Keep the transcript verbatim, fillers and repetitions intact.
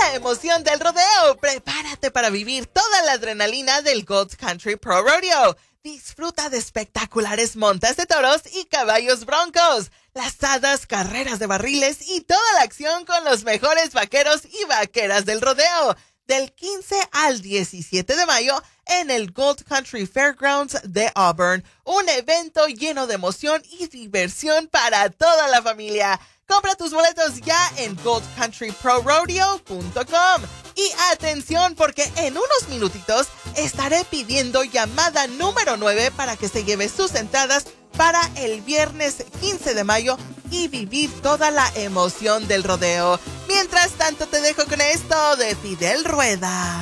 la emoción del rodeo. Prepárate para vivir toda la adrenalina del Gold Country Pro Rodeo. Disfruta de espectaculares montas de toros y caballos broncos, lazadas, carreras de barriles y toda la acción con los mejores vaqueros y vaqueras del rodeo. Del quince al diecisiete de mayo en el Gold Country Fairgrounds de Auburn. Un evento lleno de emoción y diversión para toda la familia. Compra tus boletos ya en gold country pro rodeo punto com. Y atención, porque en unos minutitos estaré pidiendo llamada número nueve para que se lleve sus entradas para el viernes quince de mayo y vivir toda la emoción del rodeo. Mientras tanto, te dejo con esto de Fidel Rueda.